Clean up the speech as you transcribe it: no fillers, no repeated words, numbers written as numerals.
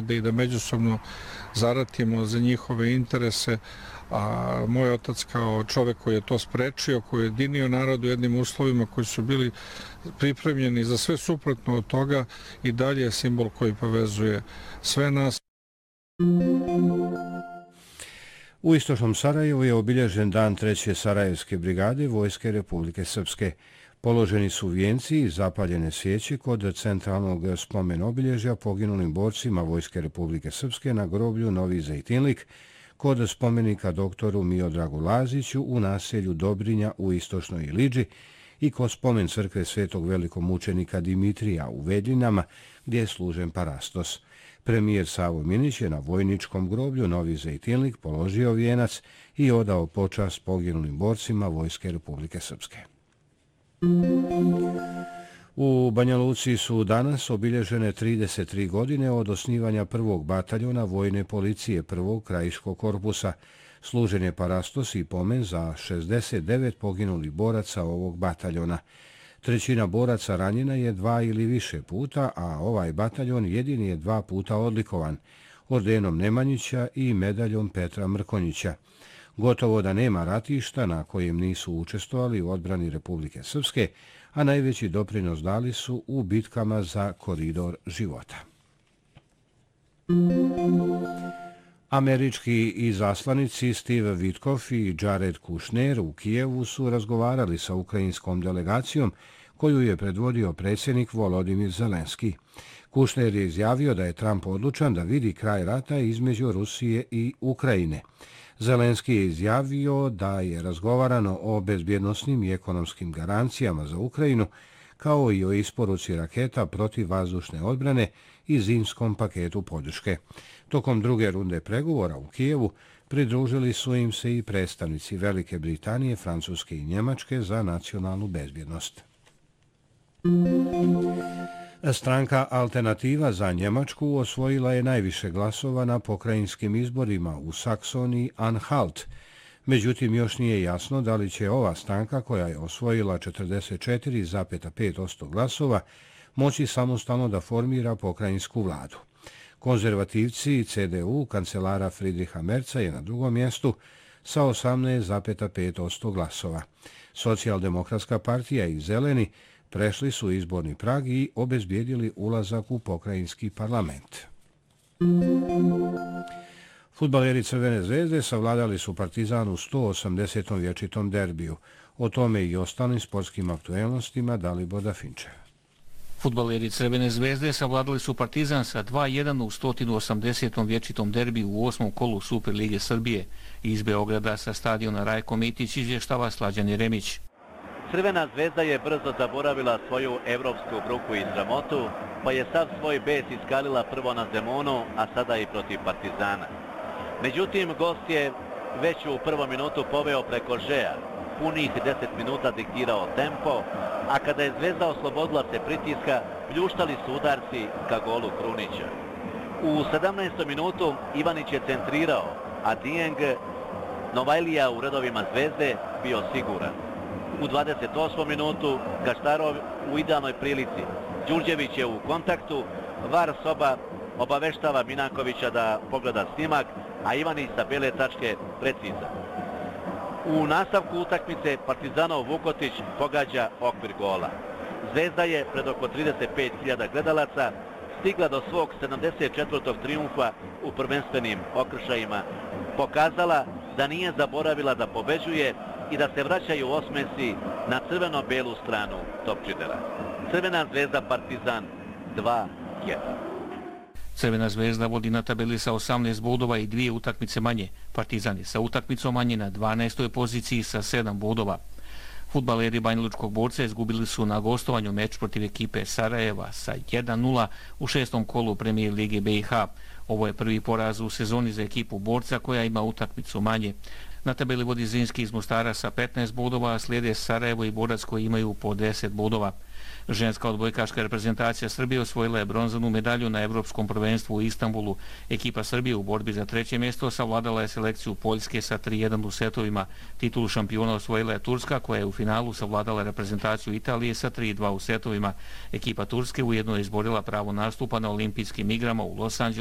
narode i da međusobno zaratimo za njihove interese, a moj otac kao čovjek koji je to sprečio, koji je jedinio narod u jednim uslovima koji su bili pripremljeni za sve suprotno od toga, i dalje je simbol koji povezuje sve nas. U istočnom Sarajevu je obilježen dan 3. Sarajevske brigade Vojske Republike Srpske. Položeni su vijenci i zapaljene svijeće kod centralnog spomen obilježja poginulim borcima Vojske Republike Srpske na groblju Novi Zejtinlik, kod spomenika doktoru Miodragu Laziću u naselju Dobrinja u istočnoj Ilidži i kod spomen crkve svetog velikomučenika Dimitrija u Vedljinama, gdje je služen parastos. Premijer Savo Minić je na vojničkom groblju Novi Zejtinlik položio vijenac i odao počast poginulim borcima Vojske Republike Srpske. U Banja Luci su danas obilježene 33 godine od osnivanja prvog bataljona vojne policije prvog krajiškog korpusa. Služen je parastos i pomen za 69 poginulih boraca ovog bataljona. Trećina boraca ranjena je 2 ili više puta, a ovaj bataljon jedini je 2 puta odlikovan, ordenom Nemanjića i medaljom Petra Mrkonjića. Gotovo da nema ratišta na kojem nisu učestvovali u odbrani Republike Srpske, a najveći doprinos dali su u bitkama za koridor života. Američki izaslanici Steve Witkoff i Jared Kushner u Kijevu su razgovarali sa ukrajinskom delegacijom koju je predvodio predsjednik Volodimir Zelenski. Kushner je izjavio da je Trump odlučan da vidi kraj rata između Rusije i Ukrajine. Zelenski je izjavio da je razgovarano o bezbjednosnim i ekonomskim garancijama za Ukrajinu, kao i o isporuci raketa protiv vazdušne odbrane i zimskom paketu podrške. Tokom druge runde pregovora u Kijevu pridružili su im se i predstavnici Velike Britanije, Francuske i Njemačke za nacionalnu bezbjednost. Stranka Alternativa za Njemačku osvojila je najviše glasova na pokrajinskim izborima u Saksoniji Anhalt. Međutim, još nije jasno da li će ova stranka, koja je osvojila 44,5% glasova, moći samostalno da formira pokrajinsku vladu. Konzervativci CDU kancelara Friedricha Merza je na drugom mjestu sa 18,5% glasova. Socijaldemokratska partija i Zeleni prešli su izborni prag i obezbijedili ulazak u pokrajinski parlament. Fudbaleri Crvene zvezde savladali su Partizan u 180. vječitom derbiju. O tome i ostalim sportskim aktuelnostima Dalibor Dafinčev. Fudbaleri Crvene zvezde savladali su Partizan sa 2:1 u 180. vječitom derbiju u 8. kolu Super Lige Srbije. Iz Beograda sa stadiona Rajko Mitić izvještava Slađan Jeremić. Crvena zvezda je brzo zaboravila svoju evropsku bruku i sramotu, pa je sav svoj bes iskalila prvo na Zemunu, a sada i protiv Partizana. Međutim, gost je već u prvom minutu poveo preko Žeja, punih 10 minuta diktirao tempo, a kada je Zvezda oslobodila se pritiska, pljuštali su udarci ka golu Krunića. U 17. minutu Ivanić je centrirao, a Dijeng, Novajlija u redovima Zvezde, bio siguran. U 28. minutu Gaštarov u idealnoj prilici. Đurđević je u kontaktu, VAR soba obaveštava Minankovića da pogleda snimak, a Ivanić sa bele tačke precizan. U nastavku utakmice Partizanov Vukotić pogađa okvir gola. Zvezda je pred oko 35.000 gledalaca stigla do svog 74. trijumfa u prvenstvenim okršajima, pokazala da nije zaboravila da pobeđuje i da se vraćaju osmesi na crveno-belu stranu topčidera. Crvena zvezda Partizan 2:1. Crvena zvezda vodi na tabeli sa 18 bodova i 2 utakmice manje. Partizan je sa utakmicom manje na 12. poziciji sa 7 bodova. Fudbaleri Banjalučkog Borca izgubili su na gostovanju meč protiv ekipe Sarajeva sa 1:0 u 6. kolu Premijer Lige BiH. Ovo je prvi poraz u sezoni za ekipu Borca koja ima utakmicu manje. Na tabeli vodi Zrinski iz Mostara sa 15 bodova, a slijede Sarajevo i Borac koji imaju po 10 bodova. Ženska odbojkaška reprezentacija Srbije osvojila je bronzanu medalju na Evropskom prvenstvu u Istanbulu. Ekipa Srbije u borbi za 3. mjesto savladala je selekciju Poljske sa 3:1 u setovima. Titulu šampiona osvojila je Turska koja je u finalu savladala reprezentaciju Italije sa 3:2 u setovima. Ekipa Turske ujedno je izborila pravo nastupa na olimpijskim igrama u Los Angeles